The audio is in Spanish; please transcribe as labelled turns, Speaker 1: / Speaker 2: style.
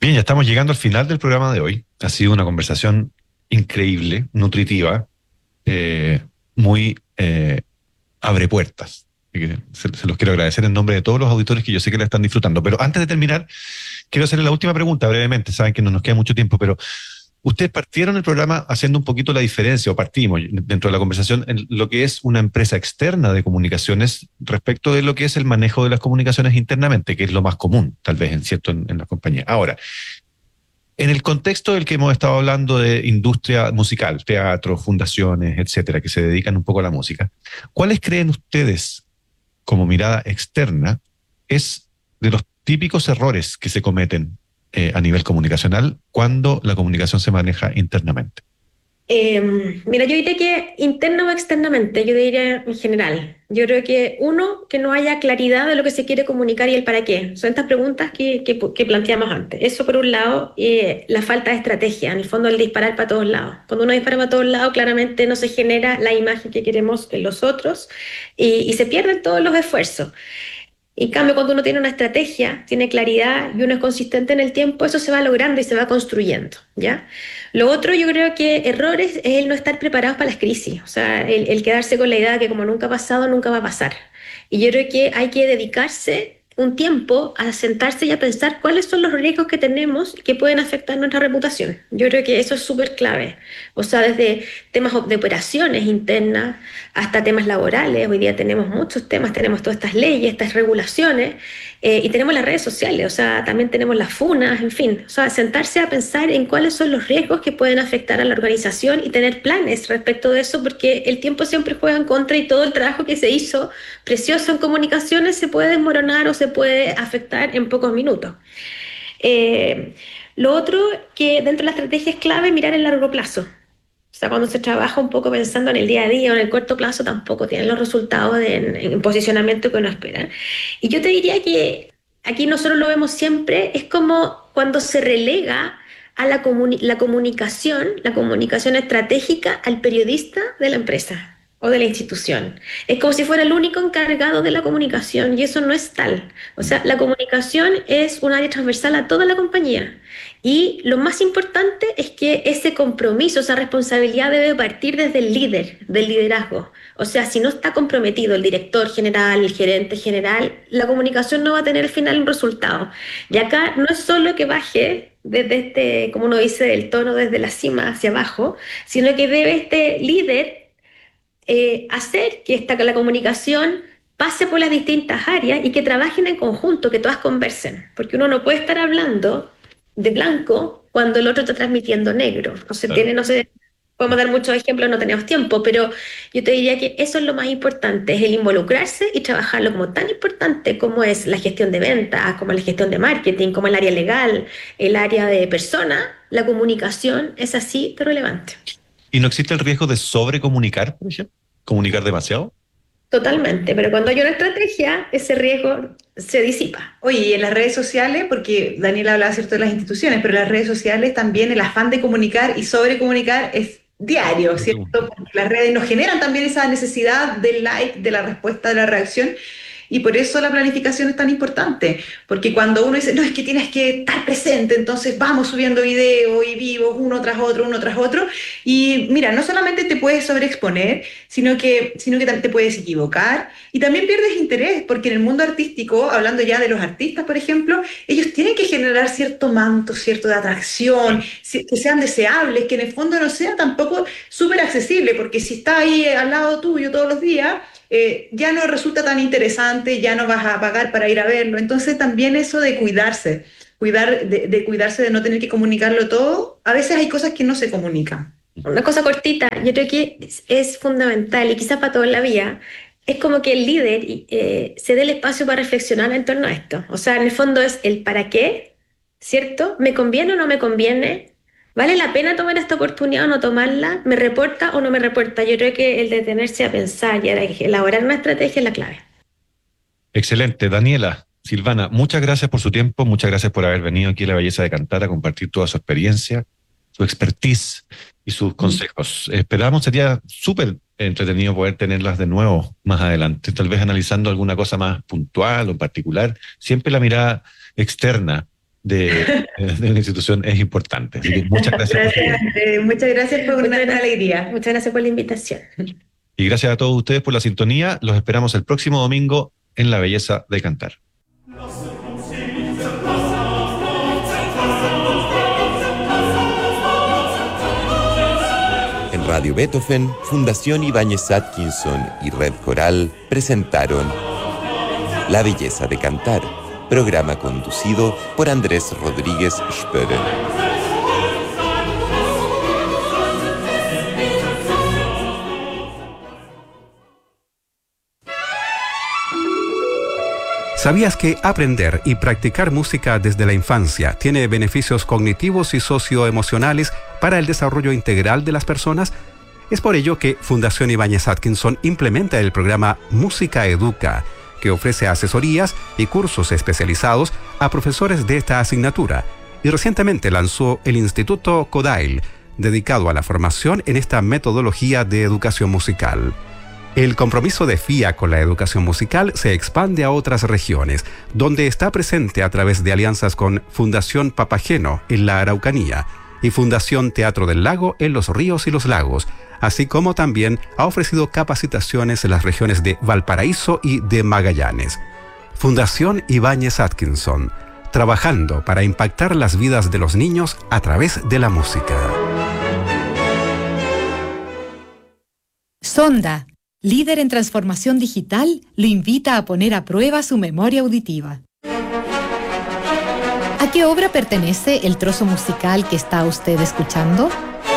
Speaker 1: Bien, ya estamos llegando al final del programa de hoy. Ha sido una conversación increíble, nutritiva, eh, muy abre puertas. Así que se los quiero agradecer en nombre de todos los auditores que yo sé que la están disfrutando. Pero antes de terminar, quiero hacerle la última pregunta brevemente. Saben que no nos queda mucho tiempo, pero ustedes partieron el programa haciendo un poquito la diferencia, o partimos dentro de la conversación, en lo que es una empresa externa de comunicaciones respecto de lo que es el manejo de las comunicaciones internamente, que es lo más común, tal vez, en las compañías. Ahora, en el contexto del que hemos estado hablando de industria musical, teatro, fundaciones, etcétera, que se dedican un poco a la música, ¿cuáles creen ustedes, como mirada externa, es de los típicos errores que se cometen a nivel comunicacional cuando la comunicación se maneja internamente?
Speaker 2: Mira, yo diría que interna o externamente, yo diría en general. Yo creo que uno, que no haya claridad de lo que se quiere comunicar y el para qué. Son estas preguntas que planteamos antes. Eso por un lado, la falta de estrategia, en el fondo el disparar para todos lados. Cuando uno dispara para todos lados, claramente no se genera la imagen que queremos en los otros y se pierden todos los esfuerzos. En cambio, cuando uno tiene una estrategia, tiene claridad y uno es consistente en el tiempo, eso se va logrando y se va construyendo, ¿ya? Lo otro, yo creo que errores es el no estar preparados para las crisis, o sea, el quedarse con la idea de que como nunca ha pasado, nunca va a pasar. Y yo creo que hay que dedicarse un tiempo a sentarse y a pensar cuáles son los riesgos que tenemos que pueden afectar nuestra reputación. Yo creo que eso es súper clave. O sea, desde temas de operaciones internas hasta temas laborales. Hoy día tenemos muchos temas, tenemos todas estas leyes, estas regulaciones, y tenemos las redes sociales, o sea, también tenemos las funas, en fin. O sea, sentarse a pensar en cuáles son los riesgos que pueden afectar a la organización y tener planes respecto de eso, porque el tiempo siempre juega en contra y todo el trabajo que se hizo precioso en comunicaciones se puede desmoronar o se puede afectar en pocos minutos. Eh, lo otro que dentro de la estrategia es clave mirar el largo plazo. O sea, cuando se trabaja un poco pensando en el día a día o en el corto plazo, tampoco tienen los resultados en posicionamiento que uno espera. Y yo te diría que aquí nosotros lo vemos siempre, es como cuando se relega a la comunicación estratégica al periodista de la empresa o de la institución. Es como si fuera el único encargado de la comunicación y eso no es tal. O sea, la comunicación es un área transversal a toda la compañía. Y lo más importante es que ese compromiso, esa responsabilidad debe partir desde el líder, del liderazgo. O sea, si no está comprometido el director general, el gerente general, la comunicación no va a tener al final un resultado. Y acá no es solo que baje desde este, como uno dice, del tono desde la cima hacia abajo, sino que debe este líder hacer que la comunicación pase por las distintas áreas y que trabajen en conjunto, que todas conversen, porque uno no puede estar hablando de blanco cuando el otro está transmitiendo negro. No se
Speaker 1: Claro.
Speaker 2: tiene, no sé, podemos dar muchos ejemplos, no tenemos tiempo, pero yo te diría que eso es lo más importante, es el involucrarse y trabajarlo como tan importante como es la gestión de ventas, como la gestión de marketing, como el área legal, el área de persona, la comunicación es así de relevante.
Speaker 1: ¿Y no existe el riesgo de sobrecomunicar, por ejemplo? ¿Comunicar demasiado?
Speaker 2: Totalmente, pero cuando hay una estrategia, ese riesgo se disipa.
Speaker 3: Oye, y en las redes sociales, porque Daniel hablaba, ¿cierto?, de las instituciones, pero en las redes sociales también el afán de comunicar y sobrecomunicar es diario, ¿cierto? Porque las redes nos generan también esa necesidad del like, de la respuesta, de la reacción. Y por eso la planificación es tan importante, porque cuando uno dice, no, es que tienes que estar presente, entonces vamos subiendo videos y vivos uno tras otro, y mira, no solamente te puedes sobreexponer, sino que también te puedes equivocar, y también pierdes interés, porque en el mundo artístico, hablando ya de los artistas, por ejemplo, ellos tienen que generar cierto manto, cierto de atracción, que sean deseables, que en el fondo no sea tampoco súper accesible, porque si está ahí al lado tuyo todos los días, ya no resulta tan interesante, ya no vas a pagar para ir a verlo. Entonces también eso de cuidarse, de cuidarse de no tener que comunicarlo todo, a veces hay cosas que no se comunican.
Speaker 2: Una cosa cortita, yo creo que es fundamental y quizás para toda la vida, es como que el líder se dé el espacio para reflexionar en torno a esto. O sea, en el fondo es el para qué, ¿cierto? ¿Me conviene o no me conviene? ¿Vale la pena tomar esta oportunidad o no tomarla? ¿Me reporta o no me reporta? Yo creo que el detenerse a pensar y a elaborar una estrategia es la clave.
Speaker 1: Excelente. Daniela, Silvana, muchas gracias por su tiempo, muchas gracias por haber venido aquí a La Belleza de Cantar a compartir toda su experiencia, su expertise y sus consejos. Esperamos, sería súper entretenido poder tenerlas de nuevo más adelante, tal vez analizando alguna cosa más puntual o en particular. Siempre la mirada externa de una institución es importante. Así que muchas gracias.
Speaker 3: Muchas gracias, fue una alegría.
Speaker 2: Muchas gracias por la invitación.
Speaker 1: Y gracias a todos ustedes por la sintonía. Los esperamos el próximo domingo en La Belleza de Cantar.
Speaker 4: En Radio Beethoven, Fundación Ibáñez Atkinson y Red Coral presentaron La Belleza de Cantar, programa conducido por Andrés Rodríguez Spörer.
Speaker 5: ¿Sabías que aprender y practicar música desde la infancia tiene beneficios cognitivos y socioemocionales para el desarrollo integral de las personas? Es por ello que Fundación Ibáñez Atkinson implementa el programa Música Educa, que ofrece asesorías y cursos especializados a profesores de esta asignatura, y recientemente lanzó el Instituto Kodail, dedicado a la formación en esta metodología de educación musical. El compromiso de FIA con la educación musical se expande a otras regiones, donde está presente a través de alianzas con Fundación Papageno en la Araucanía y Fundación Teatro del Lago en los Ríos y los Lagos, así como también ha ofrecido capacitaciones en las regiones de Valparaíso y de Magallanes. Fundación Ibáñez Atkinson, trabajando para impactar las vidas de los niños a través de la música.
Speaker 6: Sonda, líder en transformación digital, lo invita a poner a prueba su memoria auditiva. ¿A qué obra pertenece el trozo musical que está usted escuchando?